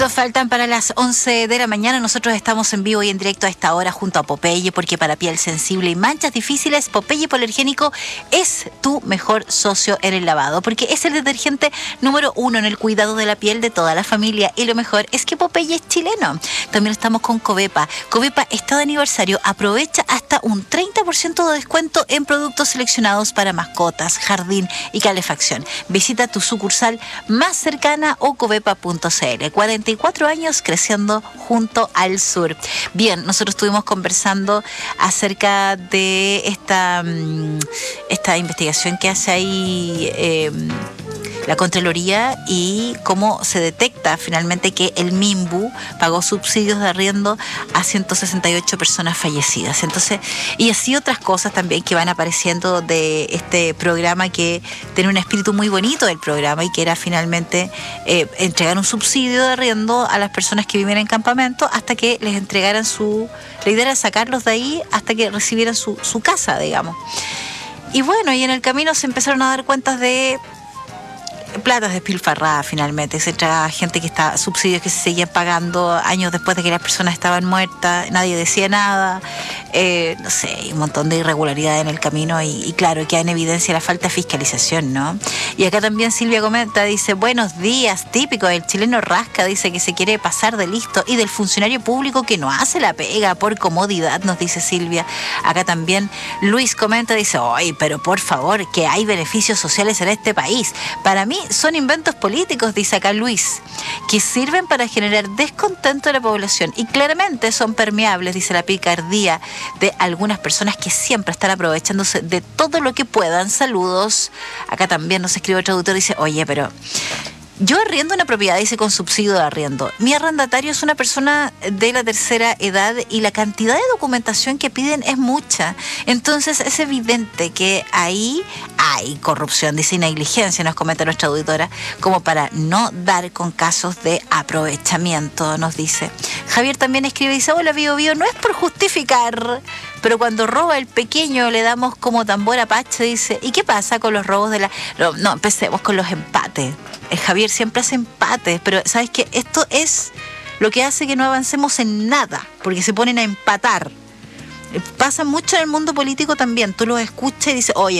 Minutos faltan para las 11 de la mañana. Nosotros estamos en vivo y en directo a esta hora junto a Popeye, porque para piel sensible y manchas difíciles, Popeye Hipoalergénico es tu mejor socio en el lavado, porque es el detergente número 1 en el cuidado de la piel de toda la familia. Y lo mejor es que Popeye es chileno. También estamos con Covepa. Covepa está de aniversario. Aprovecha hasta un 30% de descuento en productos seleccionados para mascotas, jardín y calefacción. Visita tu sucursal más cercana o covepa.cl. 44 años creciendo junto al sur. Bien, nosotros estuvimos conversando acerca de esta investigación que hace ahí la Contraloría y cómo se detecta finalmente que el MIMBU pagó subsidios de arriendo a 168 personas fallecidas. Entonces, y así otras cosas también que van apareciendo de este programa, que tiene un espíritu muy bonito del programa, y que era finalmente entregar un subsidio de arriendo a las personas que viven en campamento hasta que les entregaran la idea era sacarlos de ahí hasta que recibieran su casa, digamos. Y bueno, y en el camino se empezaron a dar cuentas de platas despilfarradas finalmente. Se entregaba gente que está, subsidios que se seguían pagando años después de que las personas estaban muertas, nadie decía nada, no sé, un montón de irregularidades en el camino y claro, queda en evidencia la falta de fiscalización, ¿no? Y acá también Silvia comenta, dice, buenos días, típico del chileno rasca, dice que se quiere pasar de listo, y del funcionario público que no hace la pega por comodidad, nos dice Silvia. Acá también Luis comenta, dice, oye, pero por favor, que hay beneficios sociales en este país. Para mí son inventos políticos, dice acá Luis, que sirven para generar descontento de la población y claramente son permeables, dice la picardía de algunas personas que siempre están aprovechándose de todo lo que puedan. Saludos. Acá también nos escribe otro autor, dice, oye, pero yo arriendo una propiedad, dice, con subsidio de arriendo. Mi arrendatario es una persona de la tercera edad y la cantidad de documentación que piden es mucha. Entonces es evidente que ahí hay corrupción, dice, y negligencia, nos comenta nuestra auditora, como para no dar con casos de aprovechamiento, nos dice. Javier también escribe, dice, hola, Bio Bio, no es por justificar, pero cuando roba el pequeño le damos como tambor apache, dice. ¿Y qué pasa con los robos de la...? No, empecemos con los empates. Javier siempre hace empates, pero ¿sabes qué? Esto es lo que hace que no avancemos en nada, porque se ponen a empatar. Pasa mucho en el mundo político también. Tú los escuchas y dices, oye,